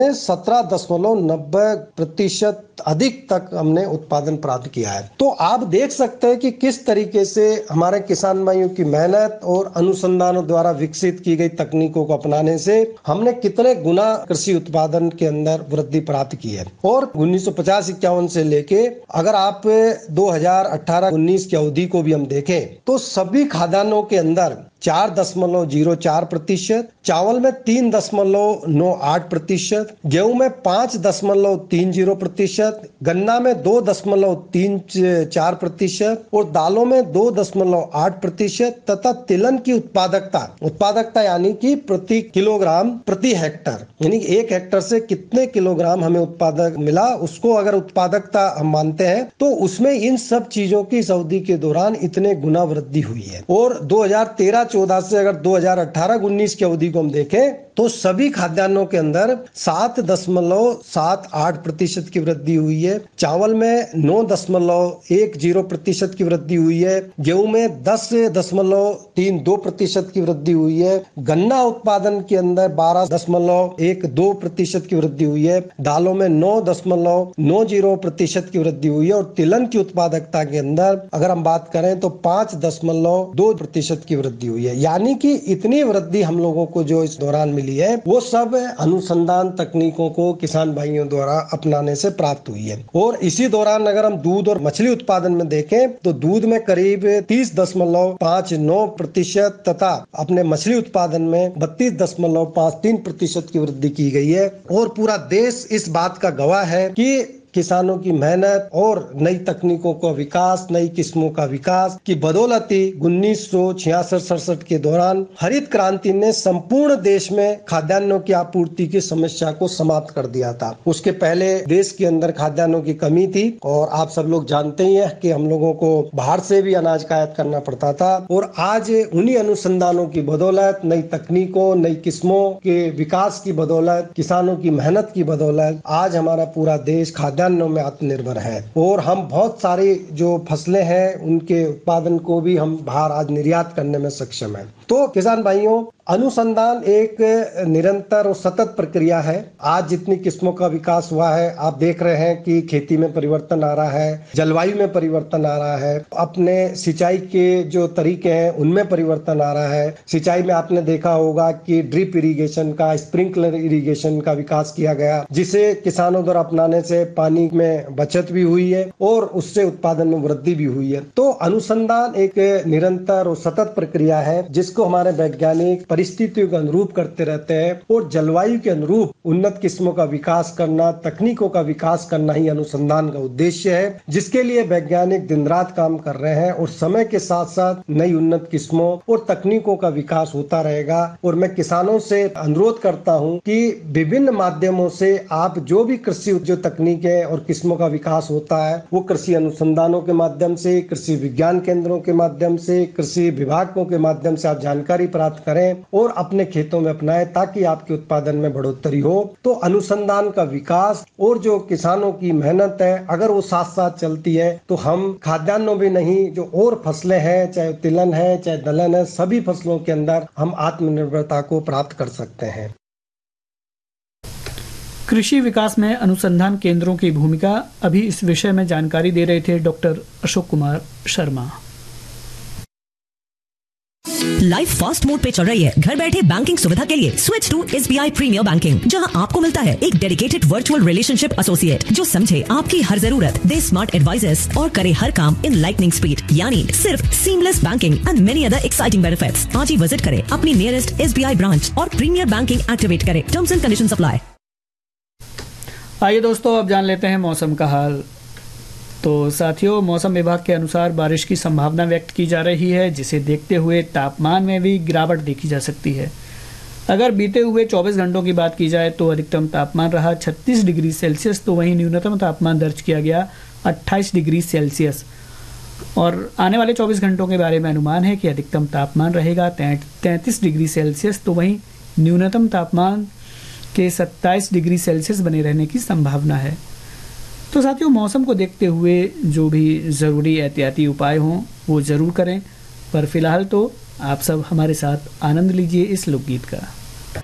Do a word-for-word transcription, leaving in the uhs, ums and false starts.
सत्रह दशमलव नब्बे प्रतिशत अधिक तक हमने उत्पादन प्राप्त किया है। तो आप देख सकते हैं कि किस तरीके से हमारे किसान भाइयों की मेहनत और अनुसंधानों द्वारा विकसित की गई तकनीकों को अपनाने से हमने कितने गुना कृषि उत्पादन के अंदर वृद्धि प्राप्त की है। और उन्नीस सौ पचास इक्यावन से लेके अगर आप दो हज़ार अठारह उन्नीस की अवधि को भी हम देखें तो सभी खाद्यान्नों के अंदर चार दशमलव जीरो चार प्रतिशत, चावल में तीन दशमलव नौ आठ प्रतिशत, गेहूं में पांच दशमलव तीन जीरो प्रतिशत, गन्ना में दो दशमलव तीन चार प्रतिशत और दालों में दो दशमलव आठ प्रतिशत तथा तिलहन की उत्पादकता उत्पादकता यानी कि प्रति किलोग्राम प्रति हेक्टर, यानी एक हेक्टर से कितने किलोग्राम हमें उत्पादक मिला, उसको अगर उत्पादकता हम मानते हैं तो उसमें इन सब चीजों की इस अवधि के दौरान इतने गुना वृद्धि हुई है। और दो हज़ार तेरह चौदह से अगर दो हज़ार अठारह उन्नीस की अवधि को हम देखें तो सभी खाद्यान्नों के अंदर सात दशमलव सात आठ प्रतिशत की वृद्धि हुई है, चावल में नौ दशमलव एक जीरो प्रतिशत की वृद्धि हुई है, गेहूं में दस दशमलव तीन दो प्रतिशत की वृद्धि हुई है, गन्ना उत्पादन के अंदर बारह दशमलव एक दो प्रतिशत की वृद्धि हुई है, दालों में नौ दशमलव नौ जीरो प्रतिशत की वृद्धि हुई है और तिलहन की उत्पादकता के अंदर अगर हम बात करें तो पांच दशमलव दो प्रतिशत की वृद्धि हुई है। यानी कि इतनी वृद्धि हम लोगों को जो इस दौरान मिली है वो सब अनुसंधान तकनीकों को किसान भाइयों द्वारा अपनाने से प्राप्त हुई है। और इसी दौरान अगर हम दूध और मछली उत्पादन में देखें तो दूध में करीब तीस दशमलव पाँच नौ प्रतिशत तथा अपने मछली उत्पादन में बत्तीस दशमलव पाँच तीन प्रतिशत की वृद्धि की गई है। और पूरा देश इस बात का गवाह है कि किसानों की मेहनत और नई तकनीकों का विकास, नई किस्मों का विकास की बदौलत ही उन्नीस सौ छियासठ सड़सठ के दौरान हरित क्रांति ने संपूर्ण देश में खाद्यान्नों की आपूर्ति की समस्या को समाप्त कर दिया था। उसके पहले देश के अंदर खाद्यान्नों की कमी थी और आप सब लोग जानते ही हैं कि हम लोगों को बाहर से भी अनाज का आयात करना पड़ता था। और आज उन्हीं अनुसंधानों की बदौलत, नई तकनीकों, नई किस्मों के विकास की बदौलत, किसानों की मेहनत की बदौलत आज हमारा पूरा देश खाद्य में आत्मनिर्भर है। और हम बहुत सारी जो फसलें हैं उनके उत्पादन को भी हम बाहर आज निर्यात करने में सक्षम है। तो किसान भाइयों, अनुसंधान एक निरंतर और सतत प्रक्रिया है। आज जितनी किस्मों का विकास हुआ है, आप देख रहे हैं कि खेती में परिवर्तन आ रहा है, जलवायु में परिवर्तन आ रहा है, अपने सिंचाई के जो तरीके हैं उनमें परिवर्तन आ रहा है। सिंचाई में आपने देखा होगा कि ड्रिप इरिगेशन का, स्प्रिंकलर इरिगेशन का विकास किया गया, जिसे किसानों द्वारा अपनाने से पानी में बचत भी हुई है और उससे उत्पादन में वृद्धि भी हुई है। तो अनुसंधान एक निरंतर और सतत प्रक्रिया है जिसको हमारे वैज्ञानिक परिस्थितियों के अनुरूप करते रहते हैं और जलवायु के अनुरूप उन्नत किस्मों का विकास करना, तकनीकों का विकास करना ही अनुसंधान का उद्देश्य है, जिसके लिए वैज्ञानिक दिन रात काम कर रहे हैं। और समय के साथ साथ नई उन्नत किस्मों और तकनीकों का विकास होता रहेगा। और मैं किसानों से अनुरोध करता हूं कि विभिन्न माध्यमों से आप जो भी कृषि जो तकनीकें और किस्मों का विकास होता है वो कृषि अनुसंधानों के माध्यम से, कृषि विज्ञान केंद्रों के माध्यम से, कृषि विभागों के माध्यम से आप जानकारी प्राप्त करें और अपने खेतों में अपनाएं ताकि आपके उत्पादन में बढ़ोतरी हो। तो अनुसंधान का विकास और जो किसानों की मेहनत है अगर वो साथ साथ चलती है तो हम खाद्यान्नों भी नहीं, जो और फसलें हैं, चाहे तिलहन है चाहे दलहन है, सभी फसलों के अंदर हम आत्मनिर्भरता को प्राप्त कर सकते हैं। कृषि विकास में अनुसंधान केंद्रों की भूमिका, अभी इस विषय में जानकारी दे रहे थे doctor Ashok Kumar Sharma. Life fast mode पे चल रही है। घर बैठे बैंकिंग सुविधा के लिए switch to SBI premiere banking, जहां आपको मिलता है एक डेडिकेटेड वर्चुअल रिलेशनशिप एसोसिएट जो समझे आपकी हर जरूरत, दे स्मार्ट एडवाइजर्स और करे हर काम इन लाइटनिंग स्पीड, यानी सिर्फ seamless banking and many other exciting benefits. आज ही विजिट करें अपनी नियरेस्ट एसबीआई ब्रांच और प्रीमियर बैंकिंग एक्टिवेट करें। Terms and conditions apply. आइए दोस्तों, अब जान लेते हैं मौसम का हाल। तो साथियों, मौसम विभाग के अनुसार बारिश की संभावना व्यक्त की जा रही है, जिसे देखते हुए तापमान में भी गिरावट देखी जा सकती है। अगर बीते हुए चौबीस घंटों की बात की जाए तो अधिकतम तापमान रहा छत्तीस डिग्री सेल्सियस, तो वहीं न्यूनतम तापमान दर्ज किया गया अट्ठाईस डिग्री सेल्सियस। और आने वाले चौबीस घंटों के बारे में अनुमान है कि अधिकतम तापमान रहेगा तैंतीस डिग्री सेल्सियस, तो वहीं न्यूनतम तापमान के सत्ताईस डिग्री सेल्सियस बने रहने की संभावना है। तो साथियों, मौसम को देखते हुए जो भी ज़रूरी एहतियाती उपाय हों वो ज़रूर करें। पर फिलहाल तो आप सब हमारे साथ आनंद लीजिए इस लोकगीत का।